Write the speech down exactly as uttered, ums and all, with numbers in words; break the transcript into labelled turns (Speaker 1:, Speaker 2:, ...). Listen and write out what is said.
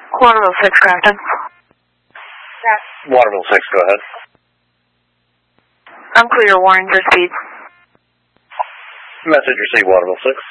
Speaker 1: Waterville six, Grafton.
Speaker 2: Waterville six, go ahead.
Speaker 1: I'm clear, warning for speed.
Speaker 2: Message received, Waterville six.